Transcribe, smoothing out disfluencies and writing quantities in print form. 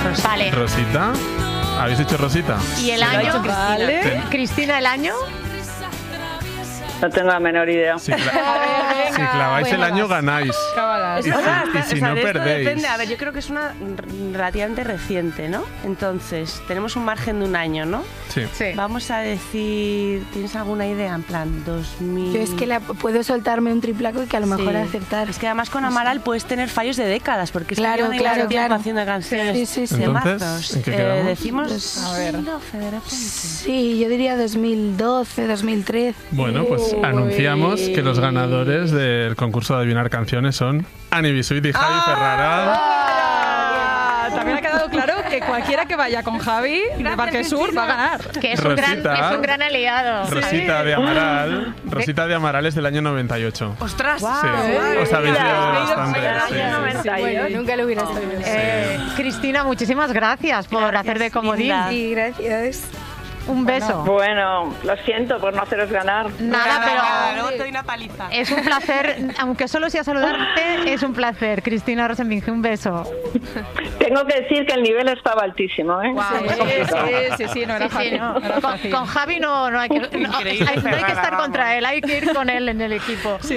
Vale. Rosita. ¿Habéis hecho Rosita? ¿Y el año? Vale. Cristina, ¿el año? No tengo la menor idea. Si claváis el año, ganáis. Cábalas. Y si no, de esto perdéis. depende. A ver, yo creo que es una relativamente reciente, ¿no? Entonces, tenemos un margen de un año, ¿no? Sí. Vamos a decir, ¿tienes alguna idea? En plan, 2000... Yo es que puedo soltarme un triplaco y que a lo mejor acertar. Es que además con Amaral puedes tener fallos de décadas, porque es Claro, que yo claro. tiempo haciendo canciones Sí. de Entonces, mazos. ¿en qué quedamos? Decimos A ver. 2012 de repente. Sí, yo diría 2012, 2013. Bueno, pues anunciamos que los ganadores del concurso de adivinar canciones son Ani Bisuit y Javi Ferrara. También ha quedado claro que cualquiera que vaya con Javi de Parque Sur va a ganar. Que es Rosita. un gran aliado. Rosita de Amaral. Rosita de Amaral es del año 98. ¡Ostras! Sí, os habéis liado bastante. sí. Bueno, nunca lo hubiera sabido. Cristina, muchísimas gracias por hacer de comodín. linda. Sí, gracias. Un beso. Bueno, lo siento por no haceros ganar. Nada, Luego te pero doy una paliza. es un placer, aunque solo sea saludarte, es un placer. Cristina Rosenbinge, un beso. Tengo que decir que el nivel estaba altísimo, ¿eh? Sí, no era fácil. no. No era fácil. Con Javi no hay que estar contra él, hay que ir con él en el equipo.